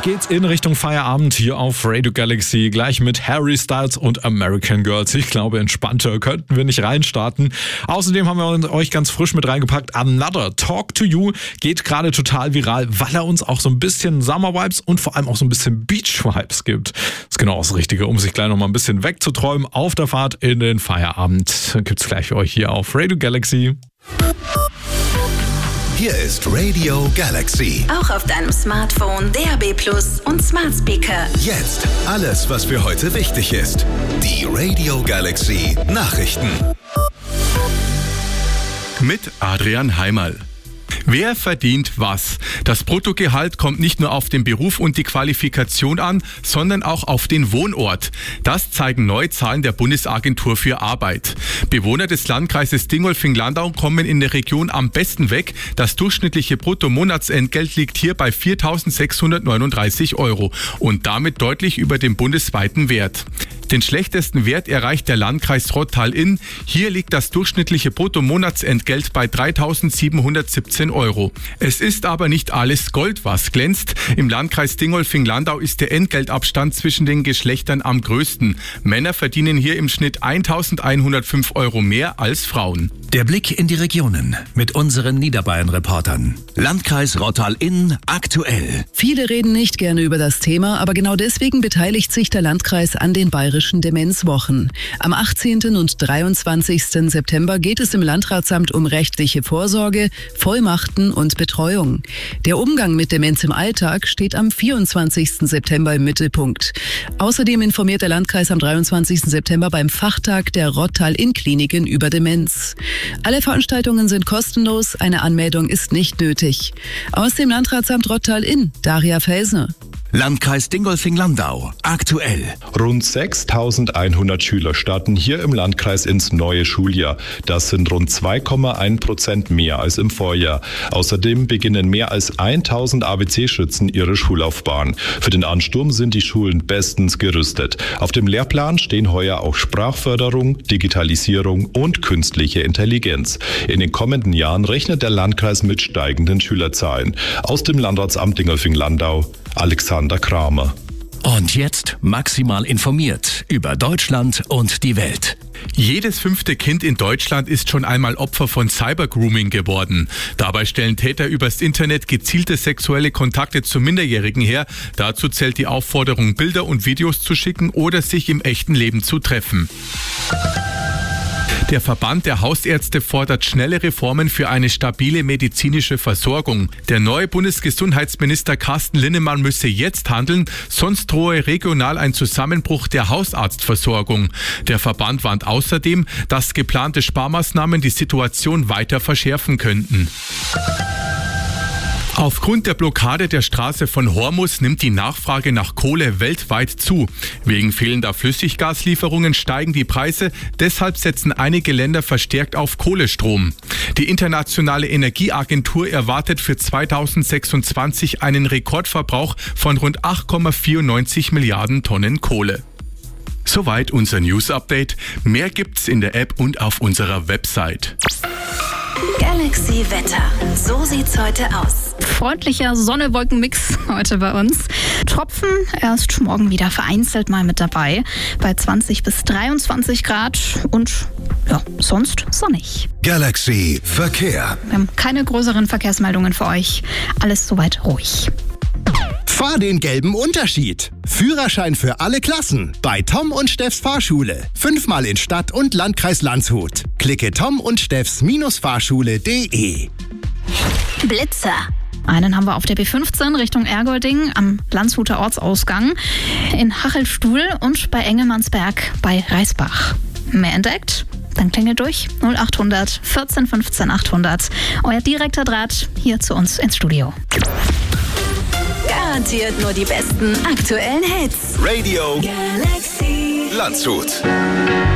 geht's in Richtung Feierabend hier auf Radio Galaxy. Gleich mit Harry Styles und American Girls. Ich glaube, entspannter könnten wir nicht reinstarten. Außerdem haben wir euch ganz frisch mit reingepackt. Another Talk to You geht gerade total viral, weil er uns auch so ein bisschen Summer-Vibes und vor allem auch so ein bisschen Beach-Vibes gibt. Das ist genau das Richtige, um sich gleich noch mal ein bisschen wegzuträumen auf der Fahrt in den Feierabend. Gibt's gleich für euch hier auf Radio Galaxy. Hier ist Radio Galaxy. Auch auf deinem Smartphone, DAB+ und Smart Speaker. Jetzt alles, was für heute wichtig ist. Die Radio Galaxy Nachrichten. Mit Adrian Heimerl. Wer verdient was? Das Bruttogehalt kommt nicht nur auf den Beruf und die Qualifikation an, sondern auch auf den Wohnort. Das zeigen neue Zahlen der Bundesagentur für Arbeit. Bewohner des Landkreises Dingolfing-Landau kommen in der Region am besten weg. Das durchschnittliche Bruttomonatsentgelt liegt hier bei 4.639 € und damit deutlich über dem bundesweiten Wert. Den schlechtesten Wert erreicht der Landkreis Rottal-Inn. Hier liegt das durchschnittliche Bruttomonatsentgelt bei 3.717 €. Es ist aber nicht alles Gold, was glänzt. Im Landkreis Dingolfing-Landau ist der Entgeltabstand zwischen den Geschlechtern am größten. Männer verdienen hier im Schnitt 1.105 € mehr als Frauen. Der Blick in die Regionen mit unseren Niederbayern-Reportern. Landkreis Rottal-Inn aktuell. Viele reden nicht gerne über das Thema, aber genau deswegen beteiligt sich der Landkreis an den bayerischen Demenzwochen. Am 18. und 23. September geht es im Landratsamt um rechtliche Vorsorge, Vollmachten und Betreuung. Der Umgang mit Demenz im Alltag steht am 24. September im Mittelpunkt. Außerdem informiert der Landkreis am 23. September beim Fachtag der Rottal-Inn-Kliniken über Demenz. Alle Veranstaltungen sind kostenlos, eine Anmeldung ist nicht nötig. Aus dem Landratsamt Rottal-Inn, Daria Felsner. Landkreis Dingolfing-Landau aktuell. Rund 6.100 Schüler starten hier im Landkreis ins neue Schuljahr. Das sind rund 2,1% mehr als im Vorjahr. Außerdem beginnen mehr als 1.000 ABC-Schützen ihre Schullaufbahn. Für den Ansturm sind die Schulen bestens gerüstet. Auf dem Lehrplan stehen heuer auch Sprachförderung, Digitalisierung und künstliche Intelligenz. In den kommenden Jahren rechnet der Landkreis mit steigenden Schülerzahlen. Aus dem Landratsamt Dingolfing-Landau, Alexander Kramer. Und jetzt maximal informiert über Deutschland und die Welt. Jedes 5. Kind in Deutschland ist schon einmal Opfer von Cybergrooming geworden. Dabei stellen Täter übers Internet gezielte sexuelle Kontakte zu Minderjährigen her. Dazu zählt die Aufforderung, Bilder und Videos zu schicken oder sich im echten Leben zu treffen. Der Verband der Hausärzte fordert schnelle Reformen für eine stabile medizinische Versorgung. Der neue Bundesgesundheitsminister Carsten Linnemann müsse jetzt handeln, sonst drohe regional ein Zusammenbruch der Hausarztversorgung. Der Verband warnt außerdem, dass geplante Sparmaßnahmen die Situation weiter verschärfen könnten. Aufgrund der Blockade der Straße von Hormus nimmt die Nachfrage nach Kohle weltweit zu. Wegen fehlender Flüssiggaslieferungen steigen die Preise, deshalb setzen einige Länder verstärkt auf Kohlestrom. Die Internationale Energieagentur erwartet für 2026 einen Rekordverbrauch von rund 8,94 Milliarden Tonnen Kohle. Soweit unser News-Update. Mehr gibt's in der App und auf unserer Website. Galaxy Wetter. So sieht's heute aus. Freundlicher Sonne-Wolken-Mix heute bei uns. Tropfen erst morgen wieder vereinzelt mal mit dabei. Bei 20 bis 23 Grad und ja, sonst sonnig. Galaxy Verkehr. Wir haben keine größeren Verkehrsmeldungen für euch. Alles soweit ruhig. Fahr den gelben Unterschied. Führerschein für alle Klassen bei Tom und Steffs Fahrschule. 5-mal in Stadt und Landkreis Landshut. Klicke Tom und Steffs-Fahrschule.de. Blitzer. Einen haben wir auf der B15 Richtung Ergolding am Landshuter Ortsausgang, in Hachelstuhl und bei Engelmannsberg bei Reisbach. Mehr entdeckt? Dann klingelt durch 0800 14 15 800. Euer direkter Draht hier zu uns ins Studio. Garantiert nur die besten aktuellen Hits. Radio Galaxy. Landshut.